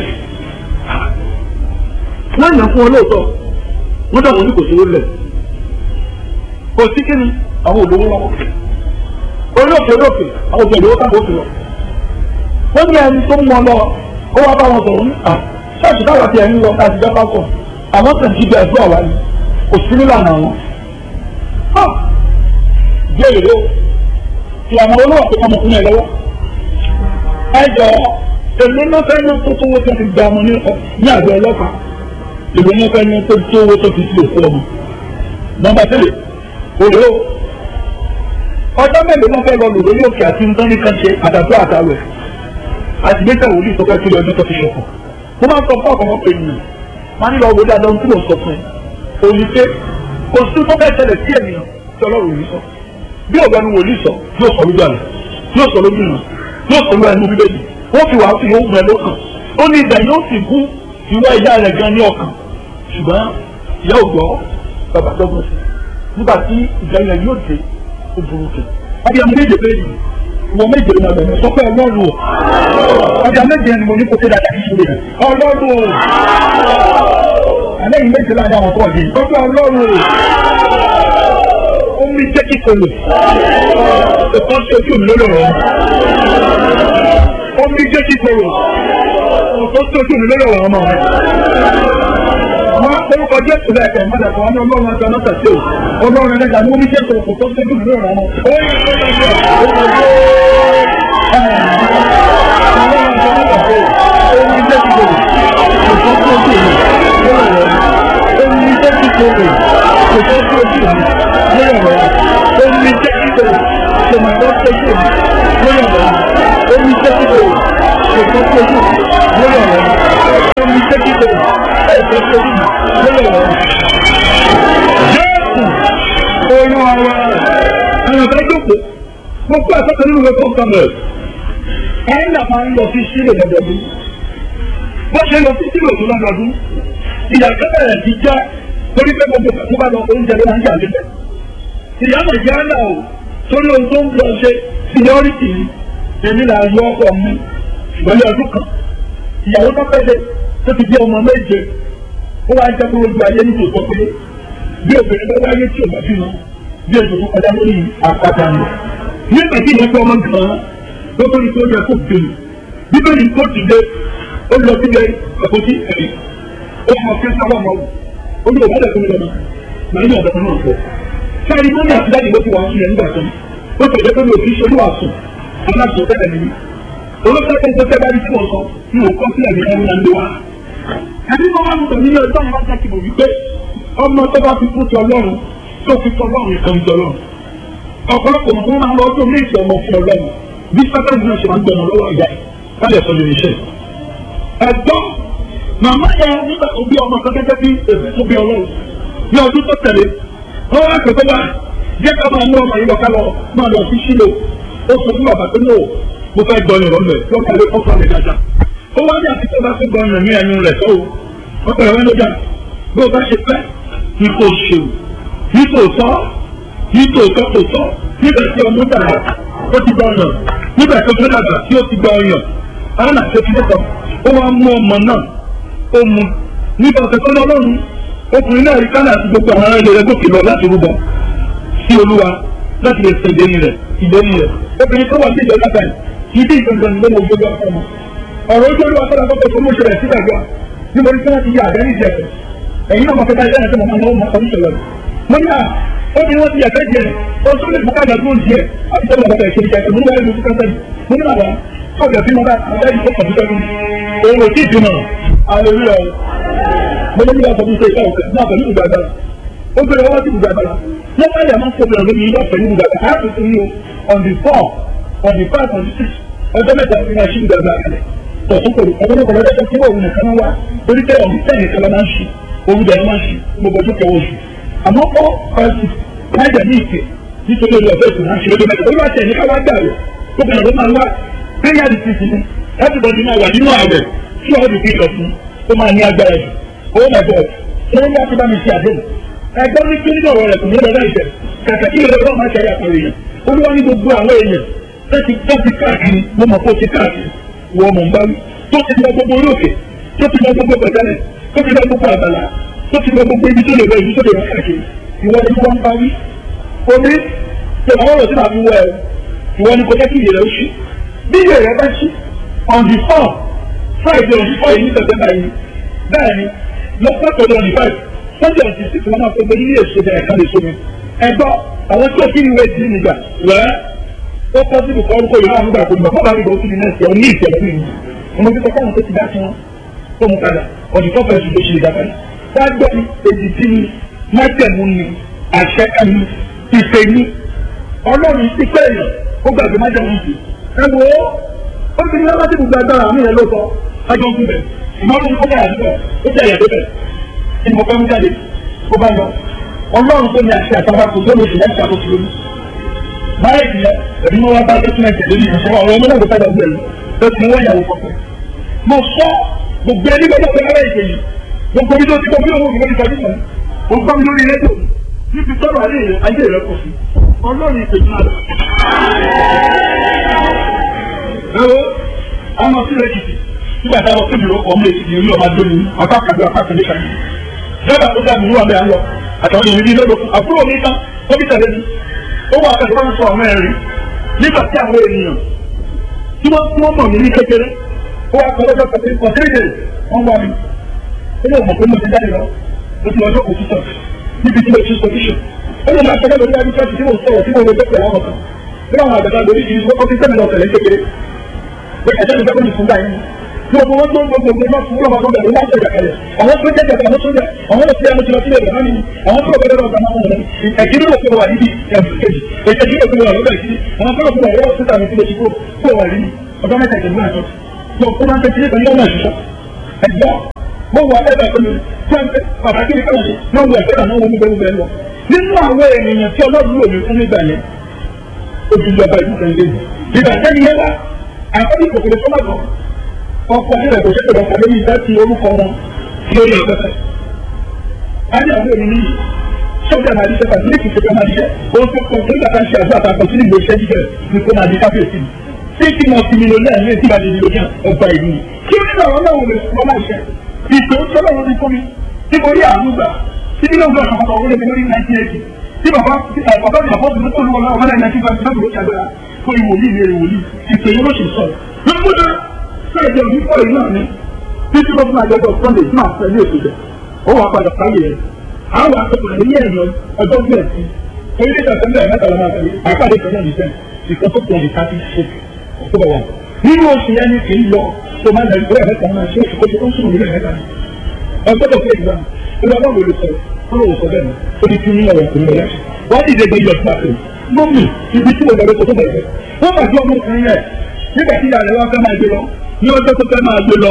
wọ́n yàn fún wọn lóòótọ́ wọ́n dàbọ̀ ní kò sówó lẹ̀ kò sí kí ni àwọn olówó lọ́wọ́ olóòkè olóòkè àwọn òbí olówó káàkó sí lọ wọ́n ní ẹni tó mú wọn lọ ó wá bá wọn sọ̀rọ̀ ní à ṣáàṣì táwọn ti ẹni lọ láti jápá kọ àwọn kan ti bẹ ẹgbẹ́ ọ̀wá ni kò sí nílànà wọn. díẹ̀ lè ló ti àwọn olówó àti ọmọkùnrin ẹ̀ lọ́wọ́ ẹ jọ èlò náà fẹ́ ní tó tówó tó ti gba ọmọ ní àgbẹ̀ ọlọ́pàá èlò náà fẹ́ ní tó tówó tó ti sí òkú ọmọ nọ́mbà tẹ́lẹ̀ olówó ọjọ́ mélòó ló fẹ́ lọ lò lórí òkè àti nǹkan nìkan ṣe àdàtú àtàwẹ̀ àti gbèsè wòlíì tó fẹ́ kí lọ ọdún tó fi ṣọ̀kan mo máa ń sọ fún ọ̀kan wọn pé nìyẹn máa ní lọ wo dáadáa ohun tí mo sọ fún ẹ òní pé kò sí tó bẹ́ẹ̀ ṣẹlẹ̀ sí ènìyàn tí ọlọ́run yìí sọ bí ọ̀gá ni wòlíì sọ yóò sọ lójú àná yóò sọ lójú ìrìn yóò sọ lójú ẹnu bíbélì wọ́n fi wàá fi yóò gbẹ lọ́kàn ó ní ìgbà yóò sì kú ìwà ìyá rẹ̀ gan ní ọkàn ṣùgbọ́n ìyá ò gbọ́ bàbá dọ́gbọ̀n sí nígbà tí ìgbà yẹn yóò dé ó burú kẹ ọbẹ̀ méje méjì wọ́n méje ní ọ̀dọ̀ sọ pé ọlọ́run o ọbẹ̀ méje ni mo ní kó tẹ́ dáadáa kí ṣe ọlọ́run o àlẹ́ yìí méje láàdá àwọn tó wà yìí sọ pé ọlọ́run o ó mi jẹ́ kíkọ lò ẹ̀kọ́ sí ojú mi lórí ọ̀rọ̀ ó mi jẹ́ kíkọ lò ẹ̀kọ́ sí ojú mi lórí ọ̀rọ̀ ọmọ rẹ̀ wọ́n orúkọ jésù rẹ̀ kẹ̀ mọ́tà kan ní ọlọ́run ọjọ́ náà tẹ̀sí o ọlọ́run ẹlẹ́gà ní omi jésù kò tó ṣe dùn lórí ọmọ ó yẹ kó lọ sí ọlọ́run ọjọ́ náà tẹ̀sí o omi jésù kò tó ṣe dùn lórí ọmọ omi jésù kò tó ṣe dùn lórí ọmọ omi jésù kò tó máa lọ ṣe dùn lórí ọmọ omi jésù kò tó ṣe dùn lórí ọmọ omi jésù kò ẹ̀sẹ̀ tó dùn lórí ọ̀rọ̀ jésù olú ọ̀rọ̀ ẹ̀rọ tó jókòó mo kó ẹ̀sẹ̀ nínú ìwé kọ̀ọ̀kan rẹ̀ ẹ̀yìn náà máa ń lọ sí sílẹ̀ lọ́dọọdún bó ṣe lọ sí sílẹ̀ òtún lọ́dọọdún ìyàtọ̀ bẹ̀rẹ̀ ti jẹ́ torí pé gbogbo tó bá lọ oúnjẹ ló máa ń jà lébẹ̀ ìyá náà jẹ́ náà o torí ohun tó ń lọ ṣe seniority èmi là ń yọ ọkọ̀ mi ṣùgbọ́n ní ọdún kan ìyàwó tó fẹ́ lé tó ti jẹ́ ọmọ méje ó wá jẹ́ kó ojú ayé nítorí sọ pé bí obìnrin bá wáyé tí ò bá bí wọn bí ètò tó kọjá lórí àpáta ni nígbà tí ìyẹn pé ọmọ gan-an ló tó ní tó yẹ kó bèrè bíbélì tó ti dé ó lọ sílẹ̀ àpótí ẹ̀rí ó mọ kí sábà mọ ó ní òbá dẹ̀kun lọ́nà màá ní ọ̀dọ̀ náà sọ sáré mọ́ni àtìláyè ló ti wà sílẹ̀ nígbà tó ó tó yẹ pé mi ò fi ṣe olúwàsùn aláṣọ tẹ́lẹ̀ nìyí olóṣèlú tó tẹ́ bá rí tí wọ́n sọ ní òkú sílẹ̀ ní ẹ̀rọ náà ń lé wa. ẹbí kan máa ń sọ nínú ẹjọ́ ìwọ́n jákè mọ̀ wípé ọmọ tó bá fi fún ti ọlọ́run tó fi tọ́ ọlọ́run ìkan ti ọlọ́run. ọ̀pọ̀lọpọ̀ mọ̀ tó máa ń lọ ọdún ní ìṣẹ̀ ọmọ fún ọlọ́run bí sátẹ́ǹtì náà ṣe máa ń gbẹ̀mọ̀ lọ́wọ́ ìyá káàdì ẹ̀sọ́ lórí iṣẹ́. ẹ̀gbọ́n màmá yẹn nígbà tó bí ọmọ kan gẹ́gẹ́ bí èsì tó bí ọlọ́run ní ọdún tó tẹ̀lé wọ́n wá pẹ̀lú wa jẹ́ ká máa mú ọmọ yìí lọ ká lọ máa lọ sí sílò ó sọ fún bàbá tó náà mo fẹ́ gbọ́ ọ̀nà rẹ̀ lọ́kàn lé ọkọ̀ rẹ̀ dáadáa. ó wá ní àtijọ́ bá fẹ́ gbọ́ ọ̀nà ní ẹnu rẹ̀ tó ọkọ̀ rẹ̀ lọ́jà bí o bá ṣe fẹ́ ní kò ṣe o ní kò tọ́ ní kò tọ́ kò tọ́ nígbà tí ọmọ dàgbà ó ti gbọ́ ọ̀nà nígbà tó fẹ́ dàgbà tí ó ti gbọ́ ọ̀yàn àwọn àti òfin lẹ́kọ̀ọ́ ó wá mú ọmọ náà ó mu nígbà tó tọ́ lọ́rùn ọkùnrin náà rí kánà àti gbogbo àwọn ará ilé rẹ̀ gòkè lọ láti rúbọ sí olúwa láti lè ṣe ìdéni rẹ̀ ìdéni rẹ̀ obìnrin tó wà sí ìjọba báyìí ibi ìgbọ̀ngàn ló mọ ojú ọkọ ọmọ ọ̀rọ̀ ojú olúwa sọ́dọ̀ àkọ́kọ́ tó mú ṣẹlẹ̀ sí ìgbàgbọ́ níbo ní kí wọ́n ti yà àgbẹ̀ ní ìjẹ̀kẹ̀ ẹ̀yin náà mọ̀ pé báyìí dáná tó mọ̀ máa ń lọ́wọ́ máa kọ́ni ṣẹlẹ̀ mo ní à ó ní wọ́n ti yàtọ̀ jẹ ó tún lè fọkàdà tó ń jẹ àti tó lọ bàtà ìṣèlú jẹ mo ní wàá lóṣù kásẹ̀ mo ní àwa tó ọ̀gá bí mo bá àgbẹ̀ yìí tó kọ̀ fún òun ò tí ì dùnà àlèlúyà mo ní nígbà tó ń ṣe ìfẹ́ òkè náà pẹ̀lú ìgbà àgbàlá ó gbé ọwọ́ sí ìgbà àgbàlá wọ́n bá yà máa ń kó bẹ̀rẹ̀ lórí ilé ọ̀fẹ́ ní ìgbà àgbàlá á tuntun ní o on the four on the five on the six ọjọ́ mẹ́ta ní máa ṣí ìgbà àgbàlá tọ̀tún pẹ̀lú ọjọ́ mẹ́ta lọ́jọ́ tí wọ́n nìkan náà wá torí pé ọ̀hún tẹ̀ nìkan lọ́ máa ń ṣí òun bẹ̀rẹ̀ máa ń ṣí gbogbo ọjọ́ kẹwọ́ oṣù àmọ́ ó fẹ́ẹ́sì láìjà ní ìpè nítorí olú ọ̀fẹ́ ìsìn náà ṣe lójú mẹ́ta olú àti ẹ̀yìn ká wá gbà rẹ̀ tó bẹ̀rẹ̀ ló máa wá kẹ́yà di ti sinmi everybody máa wà nínú ààrẹ tí wọ́n ti fi lọ fún ó máa ní agbára jù oh my god ṣé wọ́n bá ti bá mi ṣe àdéhùn ẹgbẹ́ ní kí nínú ọ̀rọ̀ rẹ̀ kò ní lọ́dọ̀ ìjẹ́ kàkà kí ìrọ̀lọ́ máa ṣe àyàpọ̀ èèyàn olúwa ní gbogbo àwọn èèyàn tó ti tó ti káàkiri mo mọ̀ kó ti káàkiri wọ́n mọ̀ ń bá wí tó ti lọ gbogbo orí òkè tó ti lọ gbogbo pẹ̀tẹ́lẹ̀ tó ti lọ gbogbo àgbàlá tó ti lọ gbogbo ibi tó lè wọ ibi tó lè wọ káàkiri ìwọ ni wọ́n ń bá wí. omi ìwọ ọ̀rọ̀ tí màá fi wọ ẹ ìwọ ni kò jẹ́ kí ìyẹ̀rẹ̀ ó ṣí bí ìyẹ̀rẹ̀ bá ṣí on the four friday on the four yìí ní september yìí bẹ́ẹ̀ ni lọ́pọ̀ tó on the five sunday on the six wọn máa fẹ́ ní èso bẹ̀rẹ̀ ká lè so mi ẹgbọ́ àwọn tí ó kí ni wọ́n ti nígbà wẹ́ẹ́ ó kọ́ sí ìbùkọ́ orúkọ yìí náà nígbà tó nígbà fọ́nà nígbà ó sì ní nẹ́ẹ̀sì ọ̀ ní ìṣẹ̀lẹ̀ nínú ọmọ tí kọ́kọ́ àwọn tó ti dá sí wọn tó mú padà ọ̀dì tó fẹ́ẹ́ ṣùgbọ́n ṣe ìdàgbà yìí dágbọ́ ni èdè tí ni májẹ̀mú ni àṣẹ ẹni ìfẹ́ ni ọlọ́run ti pẹ́ èèyàn ó gbàgbé májẹ̀mú ti ẹ wo ó ti ní lábàtì gbogbo agbára àmì rẹ lóòótọ́ ajọ́ ń bẹ̀ ìmọ̀ràn ó bẹ̀rẹ̀ àdúgbò ó tẹ̀ ẹ̀yà débẹ̀ tí mo fẹ́ mú jáde kó bá lọ ọlọ́run tó ní àṣẹ àtàwọn àkóso lóṣù láti àkóso lónìí. báyìí ti yẹ ẹbí wọn wá bá dọ́kúmẹ̀ntì lórí ìṣẹ́ ọ̀rọ̀ ọmọ náà ló fẹ́ dọ̀gbẹ́ yìí ló ti wọ́n yàwó kọ̀ọ̀kan. mo sọ gbogbo ẹni gbọ́dọ̀ pé ara ìṣe yìí gbogbo mi tó ti kọ́ bí owó mi lórí ìtọ́jú kan ó gbọ́ mi lórí rédíò níbi tọ́lọ̀ ayé rẹ̀ kọ̀ sí ọlọ́run ìpè náà. ẹ̀rọ àwọn sí lẹ́kìtì nígbà táwọn tó dúró ọmọ èkìtì orí ọmọ adó ni apá kàdé apá kàdé kàdé. dábàá tó dáa mi wà bẹ́ẹ̀ lọ àtàwọn èèyàn ní lọ́dọ̀ fún àbúrò mi tán ó bí tẹ̀lé mi ó wà pẹ̀lú wọn sọ àwọn ẹ̀rín nígbà tí àwọn ènìyàn tí wọ́n tí wọ́n mọ̀ mí ní kékeré ó wà pẹ̀lú ọjọ́ pẹ̀lú kọ̀tẹ́rẹ́dẹ̀ wọ́n wà mí ó lè mọ̀ pé mo ti jáde lọ mo ti lọ́jọ́ kò sí sọ níbi tí mo ti sọ fíṣọ ó lè máa ṣẹlẹ̀ lórí adúgbò tí mo sọ̀rọ̀ tí mo lè gbẹ́pẹ̀ láwọn kan bí àwọn àgbàdo lórí ìṣirí wọ́n kọ́ sí sẹ́mi lọ tẹ̀lé kékeré pé ẹ̀jẹ̀ mi fẹ́ kó ní fún báyìí gbogbo wọn tó gbogbo gbogbo náà fún ọmọ tó bẹ̀rẹ̀ láti ẹ̀jẹ̀ kalẹ̀ àwọn tó jẹ́ jẹ́ àwọn tó jẹ́ àwọn tó jẹ́ àwọn tó jẹ́ àwọn ní àwọn tó bẹ̀rẹ̀ lọ́gbà máa ń wọlé ẹ̀kíní ló fi wà níbi ẹ̀kejì ẹ̀kejì ló fi wà lọ́gbà ìkíní àwọn tó fi wà lọ́wọ́ síta ní kílódé kó wà ní ọjọ́ mẹ́ta ìjẹ̀bú àjọ tó kó máa ń tẹ́tí nípa yọ́nà ìṣiṣọ́ ẹ̀gbọ́n mo wà ẹ̀dá pẹ̀lú tí pàtàkì ní káwọn náà wọ ẹ̀fẹ́ àwọn ohun gbẹ̀rù bẹ̀rù lọ nínú àwọn ènìyàn tí ọlọ́run lò mí fún nígbà yẹn ojú ìjọba ìlú kan lé ìgbà tẹ́ni yẹn wá àkọ́bí kòkòrò tó má gbọ́ ọkọ̀ nílẹ̀ kò ṣẹ́pẹ̀ lọ́kọ̀ lórí ìfẹ́ ti orúkọ wọn lórí ẹgbẹ́fẹ́. a ní àwọn ènìyàn yìí sọ́jà máa díṣẹ́ pàtó ní kìí ṣe máa díṣẹ́ ohun tó kọ̀ nígbà tá a ṣe àjọ àtàkọ̀ sí ìgbò iṣẹ́ jíjẹ ní kó máa di káfíńsì ni. tí kí mo ti mílíọ̀nù náà ní ìdíbà di mílíọ̀nù ọgbà ìlú ni. kí ó nílò àwọn náà wọlé fún ọmọ ìṣẹ́ ìpè ó sọ́lọ́ wọn ní fún mi tí mo rí àánú gbà tí mílíọ̀nù gbà àkọ́kọ́ wọlé mi lórí nineteen eighty tí bàbá bàbá mi àbọ̀ tó lọ́wọ́ lọ́wọ́ lẹ́yìn nineteen twenty seven ló ṣàgbéra fún ìwòlíì ní ìwòlíì ìpè yẹn ló ṣe sọ̀rọ̀ ṣẹ́ẹ̀dẹ̀ òdìpọ̀ yìí náà ni títí ló fún àjọyọ̀ sunday tí màá fẹ́ ní ètò rẹ̀ ó wà padà sáyé rẹ̀ àwọn akẹ́kọ̀ọ́ ní ẹ̀yọ ọjọ́ bíẹ̀ sí orílẹ̀-èdè àtẹ́lẹ̀ mẹ́ta lọ́mọ àtẹ́lẹ̀ àpàdé kan náà ní sẹ́n ìkan tó pọ̀ ní thirty six october one nínú oṣù yẹn ni kì í lọ tó máa ń lẹ́yìn bóyá mẹ́ta náà ṣé oṣù kóṣù tó ń sùn nílẹ̀ mẹ́ta ni ọjọ́ tó fi ìgbà ìgbà bá wọlé sọ fún òwò sọ bẹ́ẹ̀ ni ó ní kí ní ọ̀rọ̀ kò ní ọ̀rẹ́ wọ́n ti dègbè yọ̀ fún àtẹ̀ mọ́mì ibi tí mo lọ lọ́sọ̀ tó bẹ̀rẹ̀ wọ́n máa gbé ọmọkùnrin rẹ̀ nígbà tí ìyá rẹ̀ wá fẹ́ máa gbé lọ ní ọjọ́ tó fẹ́ máa gbé lọ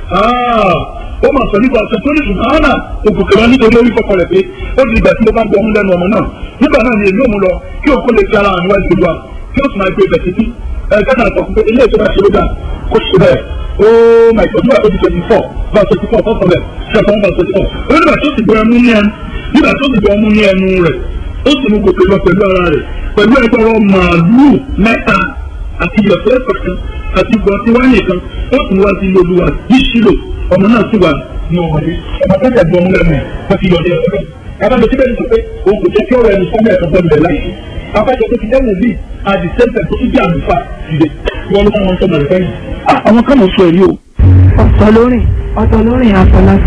ó máa sọ nípa ọ̀sẹ̀ tó ní ṣùgbọ́n náà òkùnkùn lọ nítorí orí kọkọ rẹ̀ pé ó di ìgbà tí mo bá gbọ́ ọmú lẹ́nu ọmọ náà nígbà náà ni èmi ò mú lọ kí òkú lè fi ara àwọn ìwà ìgbèlú wa kí ó sì máa gbé ibẹ̀ títí ẹ̀ẹ́dẹ́gbẹ̀ta náà sọ fún pé ilé ìtura ṣe ló dà kó ṣe bẹ́ẹ̀ ó máa ìtọ́jú àti ojú twenty four verse twenty four fọ́fọ́ rẹ̀ ṣẹ̀fọ́n verse twenty four ó nígbà tó ti gbọ́ ẹmu ní ẹnu nígbà tó ti gbọ́ ẹmu ní ẹnu rẹ̀ ó sì mú gòkè lọ pẹ̀lú ara rẹ̀ pẹ̀lú ẹgbẹ̀rún màálù mẹ́ta àti ìyọ̀fẹ́ pẹ̀kan àti gbọ̀n tí wáyé kan ó sì wá sí ilé olúwa yìí sílò ọmọ náà sì wà ní ọmọdé ọmọ tó tẹ̀ gbọ́n lẹ́nu wọ́n ti yọ̀dẹ̀ ọ̀dọ́ abájọ tí bẹ́ẹ̀ ni sọ pé òun kò jẹ́ kí ọ̀rọ̀ ẹni sọ́mọ́ ẹ̀kan bọ́ọ̀lù rẹ̀ láì abájọ tó ti dẹ́wò bíi àdì sẹ́ńtẹ̀ tó ti bí àlùfáà ìdè wọ́n ló máa ń sọmọ rẹ̀ fẹ́yìn. àwọn kan mọ̀ sọ èyí o. ọ̀tọ̀ lórí ọ̀tọ̀ lórí àfọláṣí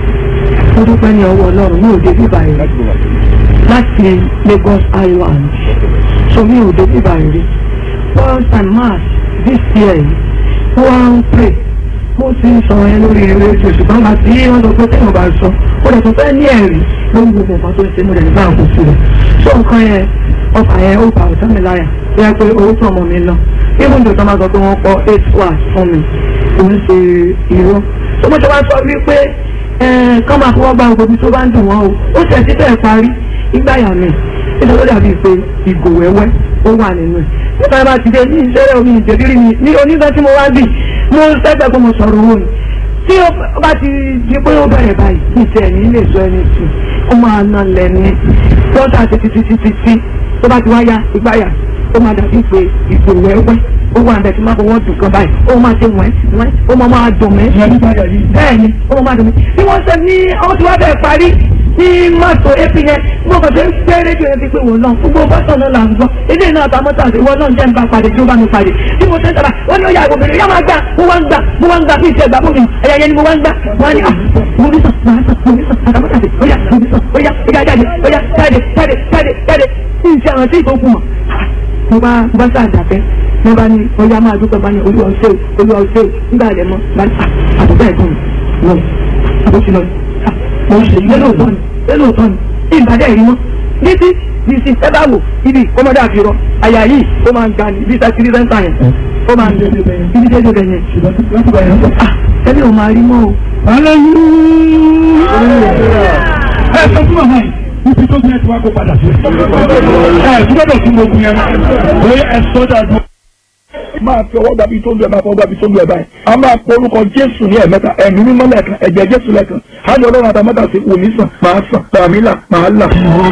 ó dúpẹ́ ní ọwọ́ ọlọ́run ní òde bíbá rẹ̀ láti Lagos Island so mi ò dé bíbá rẹ̀ first and march this year wọ́n ń pè mo ti ń sọ ẹ lórí eré ètò ṣùgbọ́n bá tí wọ́n sọ pé tẹ́wọ̀n bá sọ ó lè tó fẹ́ ní ẹ̀rí lórí gbogbo nǹkan tó ń ṣe mo lè nígbà kó sí rẹ̀ ṣé nǹkan yẹn ọkà yẹn ó bá ọ̀tá mi láyà bí wọ́n pé owó tó ọmọ mi lọ even though tó máa sọ pé wọ́n kọ́ eight class fún mi kò ń ṣe irọ́ tó mo ṣe wá sọ wípé kán máa fọwọ́ gba gbogbo tó bá ń dùn wọ́n o ó ṣe ti bẹ́ẹ̀ parí ìgbáyà mi nítorí ó dàbí pé ìgò wẹ́wẹ́ ó wà nínú ẹ̀ nípa bá ti dé ní ìṣẹ́rẹ́ omi ìjẹ́bírí mi ní onígbà tí mo wá bì mo sẹ́gbẹ̀ẹ́ pé mo sọ̀rọ̀ owó ni tí ó bá ti di pé ó bẹ̀rẹ̀ báyìí ní ìtẹ̀ ní ilé ìṣọ́ ẹni tù ó máa ná lẹ́ni lọ́dà títí títí títí tó bá ti wá ya ìgbáyà ó máa dàbí pé ìgò wẹ́wẹ́ ó wà níbẹ̀ tí máa fọwọ́ dùn kan báyìí ó máa ṣe wẹ́n wẹ́n ó máa máa dùn mí bẹ́ẹ̀ ni ó máa dùn mí bí wọ́n ṣe ní ọmọ tí wọ́n bẹ̀rẹ̀ parí ní mọ́tò epi yẹn mo kàn ṣe ń gbé rédíò yẹn ti pé wọ́n náà gbogbo bọ́tọ̀ náà là ń gbọ́ ilé náà ta mọ́tò àti ìwọ náà jẹ́ ń bá pàdé tí ó bá mi pàdé bí mo ṣe ń sábà wọ́n ní ó yà obìnrin yá máa gbà mo wá ń gbà mo wá ń gbà bí ìṣe ìgbà bómi ẹ̀yà yẹn ni mo wá ń gbà wọ́n á ní mo ní sàn máa sàn mo ní sàn àtàmọ́tò àti ó yà mo ní sàn ó yà ó yà jáde ó yà jáde jáde jáde jáde ní ìṣe àwọn tí ìtòkù mọ̀ mo bá bá sáà dàbẹ́ mo bá ní ó yà máa dúpẹ́ bá ní olú ọ̀ṣẹ́ olú ọ̀ṣẹ́ nígbà rẹ̀ mọ́ bá ní àtúntà ẹ̀gbọ́n mi lọ àbóṣe lọ mo ṣe lélóòótọ́ ni lélóòótọ́ ni ìbàdàn ìrí mọ́ ní tí ní sí ẹ bá wò ibi kọ́mọdé àfihàn àyà yìí ó máa ń ga ní bí sẹ́kìrì sẹ́ńtà yẹn ó máa ń gbé ibi dédé bẹ̀ yẹn ẹbí ò máa rí mọ́ o ẹ sọ fún màmá yìí ibi tó gbé tí wàá kó padà sí. ẹ gbọ́dọ̀ tún gbogbo yẹn lóye ẹ sọ dáadọ́. máa fi ọwọ́ gbàbí tó ń lu ẹ̀ máa fọwọ́ gbàbí tó ń lu ẹ̀ báyìí. a máa pọ orúkọ Jésù ní ẹ̀mẹ́ta ẹ̀mí mímọ́ lẹ́ẹ̀kan ẹ̀jẹ̀ Jésù lẹ́ẹ̀kan. á ní Ọlọ́run àtàmọ́tà sí wòmí sàn máa sàn tàmí là máa là.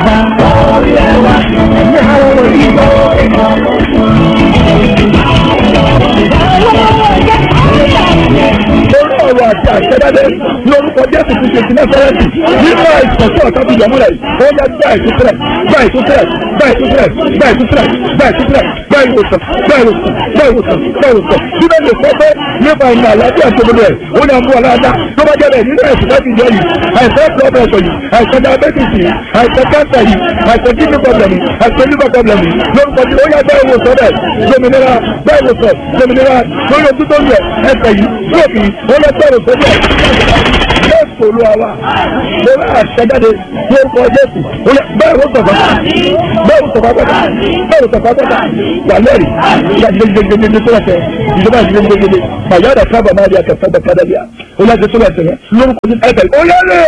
Orí ọ̀rọ̀ àti àṣẹ́dáde lórúkọ Jésù ti ṣe sí Násárẹ́tì nínú àìsàn tí ọ̀tá ti yọ̀múlẹ̀ yìí. Ó yẹ gbá ìtúsílẹ̀, gbá ìtúsílẹ̀, gbá ìtúsílẹ̀, gbá ìtúsílẹ̀, gbá ìtúsílẹ̀, gbá ìwòsàn, gbá ìwòsàn, gbá ìwòsàn, gbá ìwòsàn. Bíbẹ̀ lè sọ pé nípa ìmọ̀ àlàáfíà tó gbogbo ẹ̀, ó ní àmú aláàdá tó bá jẹ́ bẹ́ẹ̀ nínú àìsàn láti yọ yìí, àìsàn blood pressure yìí, àìsàn diabetes yìí, àìsàn cancer yìí, àìsàn kidney problem yìí, àìsàn liver problem yìí, lórúkọ tí ó yá gbá ìwòsàn bẹ́ẹ̀, lómìnira, gbá ìwòsàn, lómìnira, lórí ojú tó ń yẹ, ẹsẹ̀ yìí, lóòkì yìí, ó lọ gbá ìwòsàn bẹ́ẹ̀. Jésù olú àwa lórí àṣẹjáde lórúkọ Jésù bẹ́ẹ̀ ló sọ̀fà bẹ́ẹ̀ ló sọ̀fà bẹ́ẹ̀ bẹ́ẹ̀ ló sọ̀fà bẹ́ẹ̀ wà lẹ́rìí ìyá gidigidigidi tó lẹ́sẹ̀ ìjọba gidigidigidi màyà dà kábà máa di àkàtà dà kádà bíà ó lẹ́sẹ̀ tó lẹ́sẹ̀ yẹn lórúkọ Jésù ẹ̀fẹ̀ ó lẹ́rìí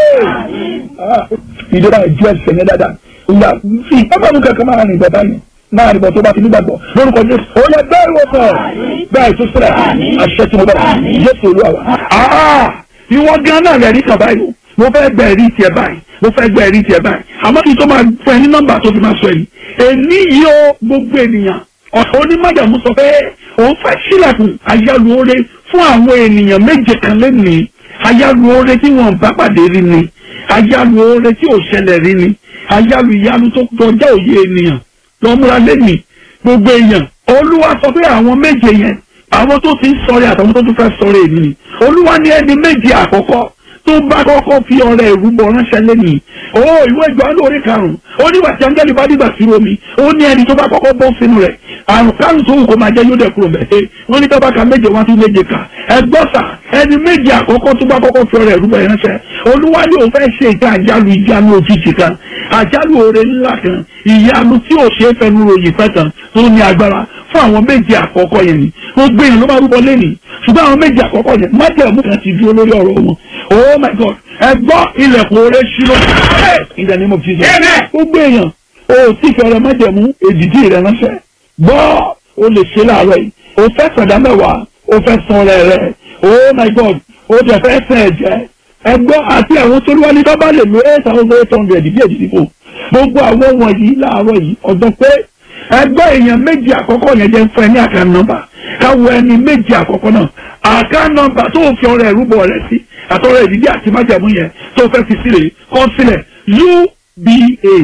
ìjọba ìjọ ẹ̀sẹ̀ yẹn dáadáa ìyá fi pápánu kankan máa rìn bàbá yẹn máa rìn bọ̀ tó bá ti nígbàgbọ́ lórúkọ Jésù ó lẹ bẹ́ẹ̀ wọ̀ sọ̀ bẹ́ẹ̀ tó sílẹ̀ àṣẹ tí mo bá Jésù olú àwa ìwọ gan náà lẹ́rìí kan báyìí mo fẹ́ gbẹ ẹ̀rí tiẹ̀ báyìí mo fẹ́ gbẹ ẹ̀rí tiẹ̀ báyìí àmọ́ kí n tó máa fún ẹ ní nọ́mbà tó fi máa sọ ẹ̀yìn èní yìí ó gbogbo ènìyàn ọ̀sán onímọ̀jàmú sọ pé òun fẹ́ sílẹ̀kùn àyálù oore fún àwọn ènìyàn méje kan lẹ́nìí àyálù oore tí wọ́n bá pàdé rí ni àyálù oore tí ò ṣẹlẹ̀ rí ni àyálù ìyanu tó kọjá òye ènìyàn lọ́múra lẹ́nìí gbogbo èèyàn Olúwa sọ pé àwọn méje yẹn àwọn tó ti ń sọ̀rẹ́ àtàwọn tó tún fẹ́ sọ̀rẹ́ èmi ni Olúwa ní ẹni méjì àkọ́kọ́ tó bá kọ́kọ́ fi ọrẹ ìrúbọ ránṣẹ́ lẹ́nìí ó ìwé Jòhánù orí karùn-ún ó ní wàtí áńgẹ́lì bá dìgbà sí omi ó ní ẹni tó bá kọ́kọ́ bọ́ sínú rẹ̀ àrùn kárùn tó wù kó máa jẹ́ yóò dẹ̀ kúrò mẹ́ẹ̀ wọ́n ní tọ́ba ka méje wọ́n tún méje kà ẹgbọ́sà ẹni méjì àkọ́kọ́ tó bá kọ́kọ́ fi ọrẹ ìrúbọ ránṣẹ́ Olúwa ní òun fẹ́ ṣe ìta àjálù ìjánu òjijì kan àjálù oore ńlá kan ìyanu tí ò ṣe é fẹnu ròyìn fẹ́ kan tó ní agbára fún àwọn méjì àkọ́kọ́ yẹn ni gbogbo èèyàn ló máa rúbọ lẹ́nìí ṣùgbọ́n àwọn méjì àkọ́kọ́ yẹn májẹ̀mú kan ti dúró lórí ọ̀rọ̀ wọn oh my God ẹ gbọ́ ilẹ̀kùn oore ṣírò in the name of Jesus gbogbo èèyàn o tí fi ọrẹ májẹ̀mú èdìdí rẹ ránṣẹ́ gbọ́ o lè ṣe láàárọ̀ yìí o fẹ́ sọ̀dá mẹ́wàá o fẹ́ san ọrẹ rẹ oh my God o jẹ fẹ́ sàn ẹ̀jẹ̀ ẹ gbọ́ àti àwọn tó wá ní tó bá lè lo eight thousand eight hundred bí èdìdí fò gbogbo àwọn wọ̀nyí láàárọ̀ yìí ọ̀dọ́ pé ẹgbẹ́ èèyàn méjì àkọ́kọ́ yẹn jẹ́ fún ẹ ní àkàn nọ́mbà káwọ ẹni méjì àkọ́kọ́ náà àkàn nọ́mbà tó fi ọrẹ ìrúbọ rẹ sí àtọrẹ ìdídí àti májàmú yẹn tó fẹ́ fi sílẹ̀ kọ́ sílẹ̀ U B A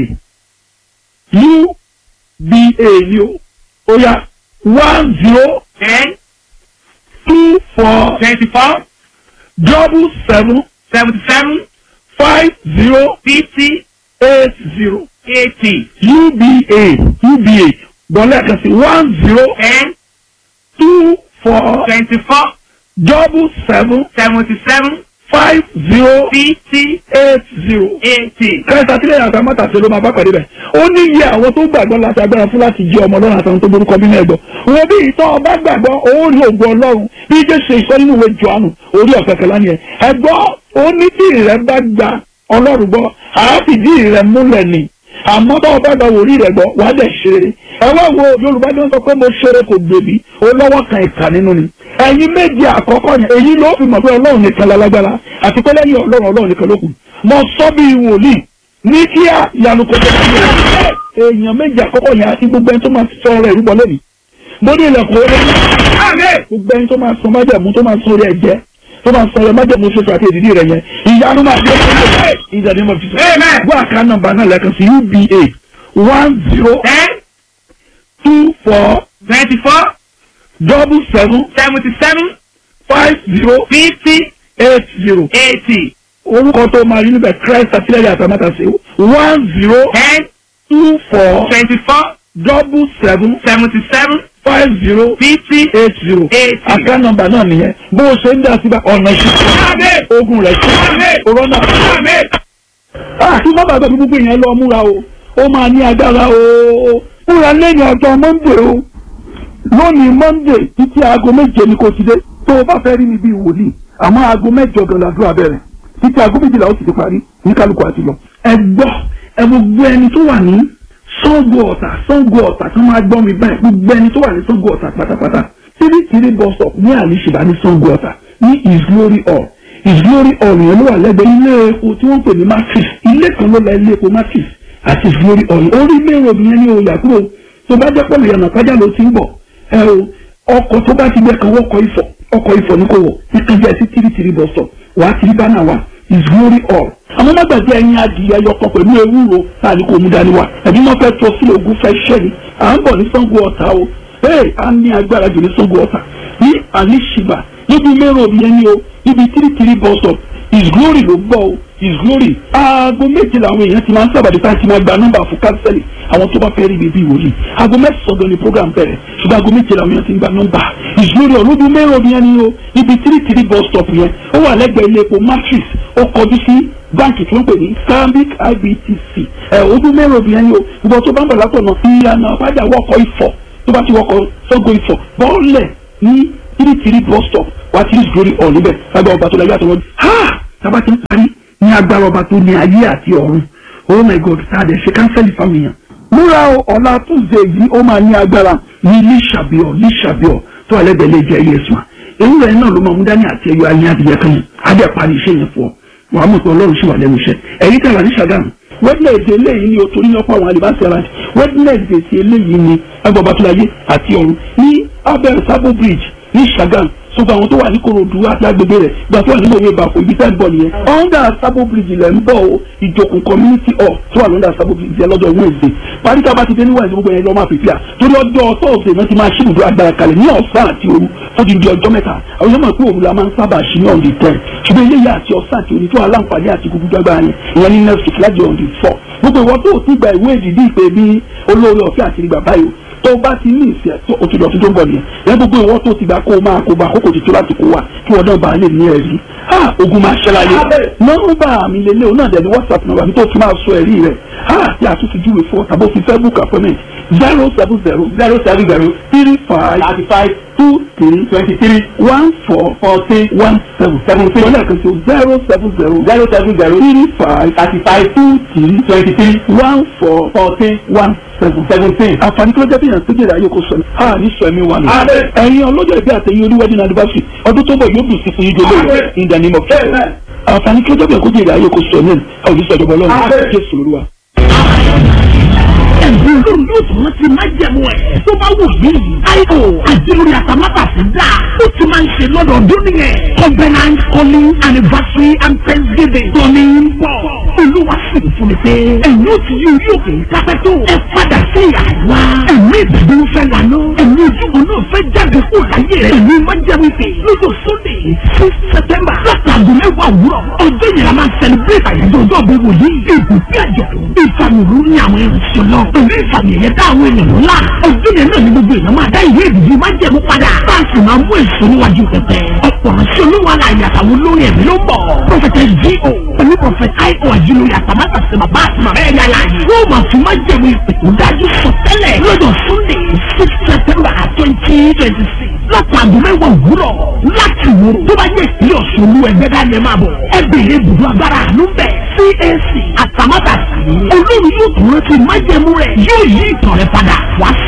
U B A ni o ó yá one zero ten two four twenty four double seven seventy seven five zero fifty eight zero. eighty U B A U B A gbọ́dọ̀ kan sí one zero ten two four twenty four double seven seventy seven five zero fifty eight zero. eighty. kẹta tí lẹ́yìn àtàwọn mọ́tà ṣe ló máa bá pàdé bẹ̀. ó ní iye àwọn tó gbàgbọ́ láti agbára fún láti jẹ́ ọmọ ọlọ́run àtàwọn tó borúkọ bí náà gbọ́. wo bí ìtọ́ ọba gbàgbọ́ ó rí ògùn ọlọ́run bí jésù ìsọ nínú ìwé Jòhánù orí ọ̀kẹ́ kẹlá ni ẹ̀. ẹ gbọ́ ó ní tí ìrẹ́ bá gba ọlọ́run gbọ́ àáfìdí ìrẹ́ múlẹ̀ ni àmọ́ tó o bá gba wòlíì rẹ̀ gbọ́ wàá dẹ̀ ṣeré ẹ wá wo Yorùbá ló ń sọ pé mo ṣeré kò gbèbí ó lọ́wọ́ kan ìkà nínú ni ẹ̀yin méjì àkọ́kọ́ yẹn èyí ló fi mọ̀ pé Ọlọ́run nìkan lálágbára àti pé lẹ́yìn Ọlọ́run Ọlọ́run nìkan ló kù mo sọ bí wòlíì ní kíá ìyanu kò tó kí èèyàn méjì àkọ́kọ́ yẹn àti gbogbo ẹni tó máa sọ ọ̀rọ̀ ìrúbọ lẹ́nu mo ní ilẹ̀kùn orí gbogbo ẹni tó máa sọ májẹ̀mú tó máa sọ orí ẹ̀jẹ̀ tó máa sọ ọ̀rọ̀ májẹ̀mú ṣoṣo àti èdìdí rẹ̀ yẹn ìyanu máa gbé ìdàdí mọ̀ fífẹ́ wọ́n àká nọ́mbà náà lẹ́ẹ̀kan sí U B A one zero ten two four twenty four double seven seventy seven five zero fifty eight zero. eighty orúkọ tó máa rí níbẹ̀ Christ àtìlẹ́yìn àtàmátàsí one zero ten two four twenty four double seven seventy seven five zero fifty eight zero. eighty. àká nọ́mbà náà nìyẹn bó o ṣe ń dá síbẹ̀ ọ̀nà ìṣẹ́ ogun rẹ̀ ṣe corona. àti bàbá àgbà gbogbo èèyàn lọ múra o ó máa ní agbára o múra lẹ́yìn ọjọ́ Monday o lónìí Monday títí aago méje ni kò ti dé tó o bá fẹ́ rí mi bí wòlíì àmọ́ aago mẹ́jọ gan làdúrà bẹ̀rẹ̀ títí aago méjìlá ó sì ti parí ní kálukú àti lọ. ẹ gbọ́ ẹ gbogbo ẹni tó wà ní Ṣàngó Ọ̀tà Ṣàngó Ọ̀tà tó máa gbọ́ mi báyìí gbogbo ẹni tó wà ní Ṣàngó Ọ̀tà pátápátá tìrìtìrì bus stop ní àlìṣìbá ní Ṣàngó Ọ̀tà ní His Glory Hall His Glory Hall yẹn ló wà lẹ́gbẹ̀ẹ́ ilé epo tí wọ́n pè ní Matrix ilé kan ló la ilé epo Matrix àti His Glory Hall orí main road yẹn ní oyà kúrò tó bá jẹ́ pẹ̀lú ìyànà kájà ló ti ń bọ̀ ẹ o ọkọ̀ tó bá ti gbẹ kan wọ́kọ̀ ìfọ̀ ọkọ̀ ìfọ̀ ní kò wọ̀ ìkànjẹ́ sí tìrìtìrì bus stop wà á tìrì bánà wa His Glory Hall. àwọn mọ́gbàgbé ẹyin adìyẹ yọkọ pẹ̀lú ewúro náà ní kò mú dání wa ẹ̀bí wọ́n fẹ́ tó sí ogun fẹ́ ṣẹ́ ni à ń bọ̀ ní Ṣàngó Ọ̀tà o ee a ní agbára jù ní Ṣàngó Ọ̀tà ní àlìṣìbà níbi mẹ́rọ̀ yẹn ni o níbi tìrìtìrì bus stop His Glory ló gbọ́ o His Glory. aago méje làwọn èèyàn ti máa ń sábàdí tá a ti máa gba nọ́mbà fún kánsẹ́lì àwọn tó bá fẹ́ rí bíbí ìwòyí aago mẹ́sàn-án gan ni program bẹ̀rẹ̀ ṣùgbọ́n aago méje làwọn èèyàn ti ń gba nọ́mbà His Glory olóbi mẹ́rọ̀ yẹn ni o ibi tìrìtìrì bus stop yẹn ó wà lẹ́gbẹ̀ẹ́ ilé epo Matrix ó kọjú sí báńkì tó ń pè ní Stanbic I B T C ẹ̀ ojú mẹ́rọ̀ yẹn ni o gbogbo tó bá ń bọ̀ látọ̀nà ìyànà àbájá wọkọ̀ ìfọ̀ tó bá ti wọkọ̀ Ṣàngó ìfọ̀ bọ́ọ̀lẹ̀ ní tìrìtìrì bus stop wá tí His Glory Hall níbẹ̀ lágbà ọba tó láyé àtọwọ́ ha tábà ti ń parí ní agbára ọba tó ní ayé àti ọ̀run oh my god sáàdẹ̀ ṣe kánsẹ́lì fáwọn èèyàn. múra ọ̀la túnṣe yìí ó máa ní agbára ní líṣàbíọ̀ líṣàbíọ̀ tó wà lẹ́gbẹ̀ẹ́ lè jẹ́ yéésù èyí rẹ̀ náà ló máa mú dání àti ẹyọ ayé adìyẹ kan yẹn adé parí iṣẹ́ yẹn fún ọ wàá mọ̀ pé ọlọ́run sì wà lẹ́nu iṣẹ́ ẹ̀yìn tẹ̀wà ní Ṣàgámù wednesday eléyìí ni o torí ọ̀pọ̀ àwọn àlìbáṣẹ́ ara wednesday ti eléyìí ni agbọ̀bá tó láyé àti ọ̀run ní abẹ́ Sabo bridge ní Ṣàgámù sọgbà àwọn tó wà ní Kòròdú àti agbègbè rẹ̀ gbà tó wà nínú òwe ìbàfò ibi tá ń bọ̀ nìyẹn. under Sabo bridge lẹ̀ ń bọ̀ o ìjòkùn community hall tó wà lọ́dà Sabo bridge yẹn lọ́jọ́ Wednesday parí tá a bá ti dé ní Wednesday gbogbo yẹn lọ́ máa fi fíà torí ọjọ́ Thursday náà ti máa ṣí ibùdó agbára kalẹ̀ ní ọ̀sán àti òru tó ti di ọjọ́ mẹ́ta àwọn yẹn mọ̀ pé òru la máa ń sábà ṣí ní on the ten ṣùgbọ́n eléyìí àti ọ̀sán àti òru tó wà láǹfààní àti gbogbo agbára yẹn ìyẹn ní next week láti on the four gbogbo ìwọ tó ti gba ìwé ìdìdí ìpè bí olóore ọ̀fẹ́ àti ìgbà báyìí tó bá ti ní ìfẹ́ tó o ti lọ sí tó ń bọ̀ nìyẹn yẹn gbogbo ìwọ tó ti gbà kó o máa kó o bá àkókò tuntun láti kó wa kí wọ́n náà bá lè ní ẹ̀rí ha ogun máa ṣẹláyé nọ́mbà mi lélẹ̀ o náà dẹ̀ ní WhatsApp nọ́mbà mi tó ti máa sọ ẹ̀rí rẹ̀ ha tí a tún ti júwe fún ọ tàbí o fi fẹ́ book appointment zero seven zero zero seven zero three five thirty five two three twenty three one four fourteen one seven seven three wọ́n lẹ́ẹ̀kan sí o zero seven zero zero seven zero three five thirty five two three twenty three one four fourteen one seven seventeen. àǹfààní kí ló jẹ́ bí yàn tó jẹ́rìí ayé kò sọ ní. a ní sọ ẹ̀mí wa nù. ẹ̀yin ọlọ́jọ́ ìbí àtẹ̀yìn oníwẹ́dìn anniversary ọdún tó bọ̀ yóò bù sí fún yín jọlọ́ in the name of Jesus. àǹfààní kí ló jẹ́ bí yàn kó jẹ́rìí ayé kò sọ ní. a ò ní sọ ìjọba ọlọ́run Jésù lóluwà. ẹ̀bùn lórí yóò tún rántí má jẹ̀mú ẹ̀ tó bá wù yìí. àìkò àdìlórí àtàmátà sí dà ó ti máa ń ṣe lọ́dọọdún nìyẹn. covenant calling anniversary and thanksgiving tó ní í bọ̀. olúwa sì ń fún mi pé ẹ̀yin ó ti yí orí òkè kápẹ́ tó ẹ padà sí àwa. ẹ̀mí ìdàgbò fẹ́ lànà ẹ̀mí ojúbọ náà fẹ́ jáde kó láyé rẹ̀. ẹ̀mí má jẹ̀mú ìpè lọ́jọ́ sunday six september látàgùn mẹ́wàá òwúrọ̀ ọjọ́ yẹn la máa ń celebrate àyájọ́ ọjọ́ ìbẹ̀wò yìí. ìbùkún àjọ̀dún ìfàmìlú ní àwọn ìrìnsẹ̀ náà pẹ̀lú ìfàmì ẹ̀yẹ táwọn ènìyàn ńlá ọdún yẹn náà ní gbogbo èèyàn máa dá ìwé ìdìbò máa jẹ̀mú padà báńkì máa mú èso níwájú pẹpẹ ọ̀pọ̀ ránṣẹ́ olúwa láàyè àtàwọn olórin ẹ̀mí ló ń bọ̀ prọfẹtẹ jí o pẹ̀lú prọfẹtẹ àìkú àjùlórí àtàmátà sí bàbá àti màmá ẹ̀yà láàyè wọ́n máa fi máa jẹ̀mú ìpè tó dájú sọ tẹ́lẹ̀ lọ́jọ́ sunday six september twenty twenty six látàgùn mẹ́wàá òwúrọ̀ láti wúrò tó bá yẹ ìpínlẹ̀ ọ̀ṣun olú ẹgbẹ́ dání ẹ̀ máa bọ̀ ẹ bèrè ibùdó agbára àánú bẹ̀ cac àtàmátà sí olórí yóò tún rántí májẹ̀mú rẹ̀ yóò yí ìtàn rẹ̀ padà wá